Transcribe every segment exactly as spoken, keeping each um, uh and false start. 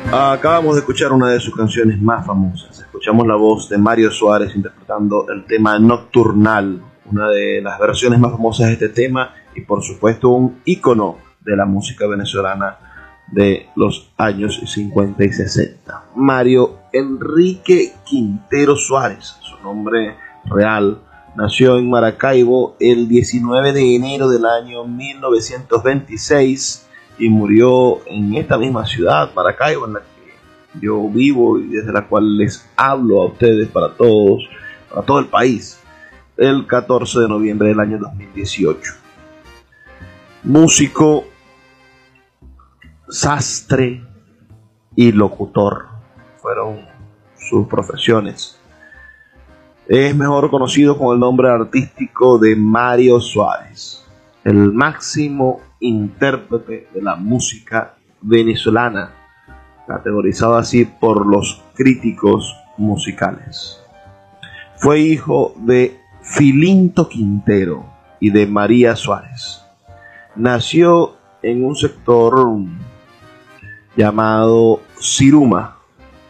Acabamos de escuchar una de sus canciones más famosas. Escuchamos la voz de Mario Suárez interpretando el tema Nocturnal, una de las versiones más famosas de este tema y por supuesto un ícono de la música venezolana de los años cincuenta y sesenta. Mario Enrique Quintero Suárez, su nombre real, nació en Maracaibo el diecinueve de enero del año mil novecientos veintiséis y murió en esta misma ciudad, Maracaibo, en la que yo vivo y desde la cual les hablo a ustedes, para todos, para todo el país, el catorce de noviembre del año dos mil dieciocho. Músico, sastre y locutor fueron sus profesiones. Es mejor conocido con el nombre artístico de Mario Suárez, el máximo intérprete de la música venezolana, categorizado así por los críticos musicales. Fue hijo de Filinto Quintero y de María Suárez. Nació en un sector llamado Siruma,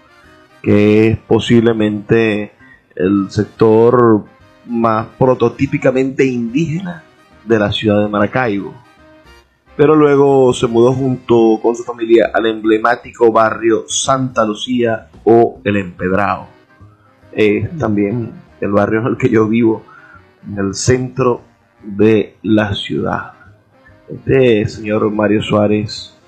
que es posiblemente el sector más prototípicamente indígena de la ciudad de Maracaibo, pero luego se mudó junto con su familia al emblemático barrio Santa Lucía o El Empedrado. Es también el barrio en el que yo vivo, en el centro de la ciudad. Este señor Mario Suárez,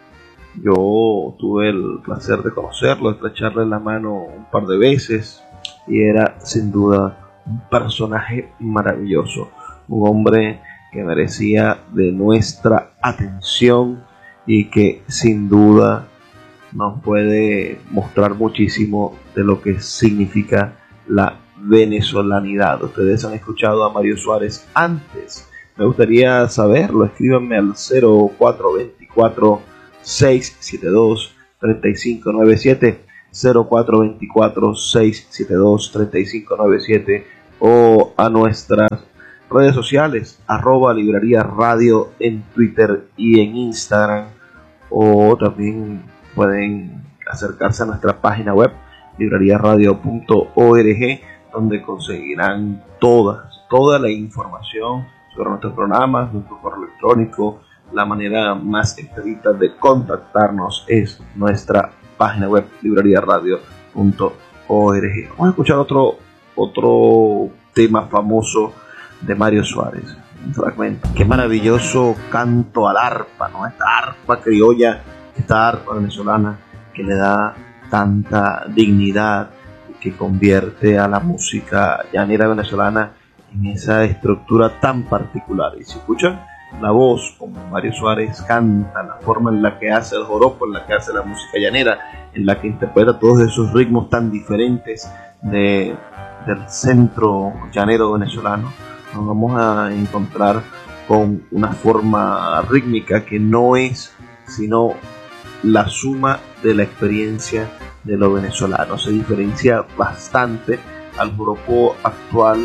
yo tuve el placer de conocerlo, de estrecharle la mano un par de veces, y era sin duda un personaje maravilloso, un hombre que merecía de nuestra atención y que sin duda nos puede mostrar muchísimo de lo que significa la venezolanidad. Ustedes han escuchado a Mario Suárez antes, me gustaría saberlo. Escríbanme al cero cuatro dos cuatro, seis siete dos, tres cinco nueve siete, cero cuatro dos cuatro, seis siete dos, tres cinco nueve siete, o a nuestras redes sociales, arroba librería radio en Twitter y en Instagram, o también pueden acercarse a nuestra página web librería radio punto org, donde conseguirán todas, toda la información sobre nuestros programas, nuestro correo electrónico. La manera más expedita de contactarnos es nuestra página web librería radio punto org. Vamos a escuchar otro, otro tema famoso de Mario Suárez, un fragmento. Qué maravilloso canto al arpa, ¿no? Esta arpa criolla, esta arpa venezolana que le da tanta dignidad y que convierte a la música llanera venezolana en esa estructura tan particular. Y si escuchan la voz como Mario Suárez canta, la forma en la que hace el joropo, en la que hace la música llanera, en la que interpreta todos esos ritmos tan diferentes de, del centro llanero venezolano, nos vamos a encontrar con una forma rítmica que no es sino la suma de la experiencia de lo venezolano. Se diferencia bastante al joropo actual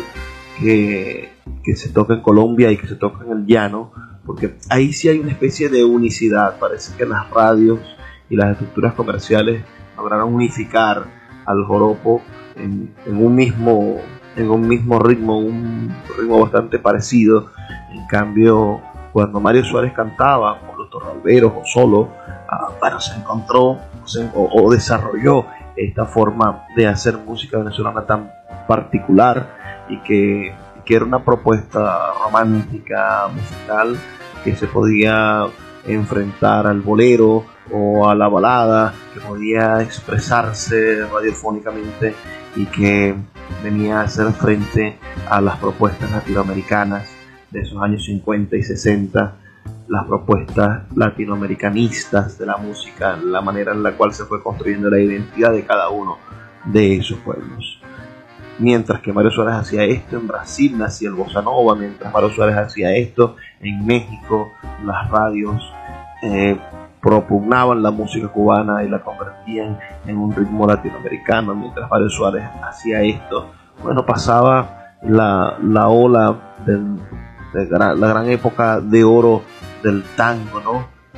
que, que se toca en Colombia y que se toca en el llano, porque ahí sí hay una especie de unicidad. Parece que las radios y las estructuras comerciales lograron unificar al joropo en, en un mismo en un mismo ritmo, un ritmo bastante parecido. En cambio, cuando Mario Suárez cantaba con los torralberos o solo, uh, bueno, se encontró se, o, o desarrolló esta forma de hacer música venezolana tan particular y que, que era una propuesta romántica musical que se podía enfrentar al bolero o a la balada, que podía expresarse radiofónicamente y que venía a hacer frente a las propuestas latinoamericanas de esos años cincuenta y sesenta, las propuestas latinoamericanistas de la música, la manera en la cual se fue construyendo la identidad de cada uno de esos pueblos. Mientras que Mario Suárez hacía esto, en Brasil nacía el bossa nova. Mientras Mario Suárez hacía esto, en México las radios eh, propugnaban la música cubana y la convertían en un ritmo latinoamericano. Mientras Mario Suárez hacía esto, bueno, pasaba la, la ola del, de gran, la gran época de oro del tango, ¿no?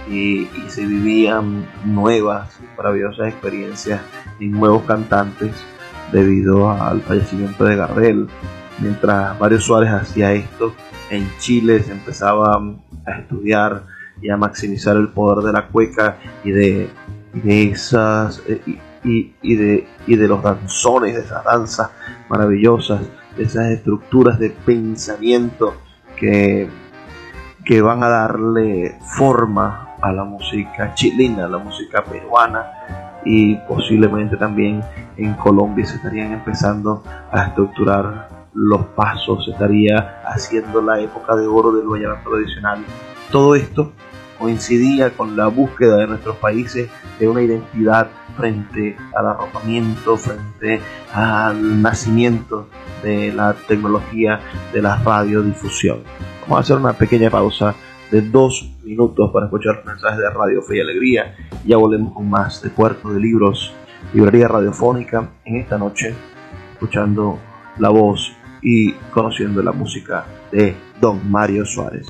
y, y se vivían nuevas, maravillosas experiencias en nuevos cantantes debido al fallecimiento de Gardel. Mientras Mario Suárez hacía esto, en Chile se empezaba a estudiar y a maximizar el poder de la cueca y de, y de esas y, y, y, de, y de los danzones, de esas danzas maravillosas, de esas estructuras de pensamiento que, que van a darle forma a la música chilena, a la música peruana, y posiblemente también en Colombia se estarían empezando a estructurar los pasos, se estaría haciendo la época de oro del vallenato tradicional. Todo esto coincidía con la búsqueda de nuestros países de una identidad frente al arropamiento, frente al nacimiento de la tecnología de la radiodifusión. Vamos a hacer una pequeña pausa de dos minutos para escuchar los mensajes de Radio Fe y Alegría. Ya volvemos con más de Puerto de Libros, librería radiofónica, en esta noche, escuchando la voz y conociendo la música de Don Mario Suárez.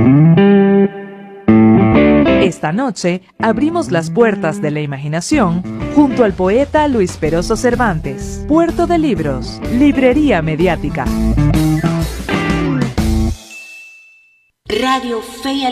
Esta noche abrimos las puertas de la imaginación junto al poeta Luis Peroso Cervantes. Puerto de Libros, librería mediática. Radio Fe y